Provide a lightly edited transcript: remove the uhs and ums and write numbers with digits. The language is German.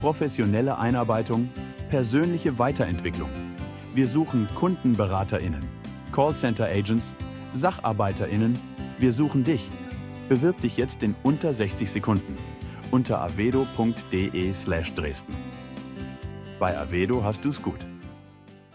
professionelle Einarbeitung, persönliche Weiterentwicklung. Wir suchen KundenberaterInnen, Callcenter-Agents, SacharbeiterInnen. Wir suchen dich. Bewirb dich jetzt in unter 60 Sekunden unter avedo.de/Dresden. Bei Avedo hast du's gut.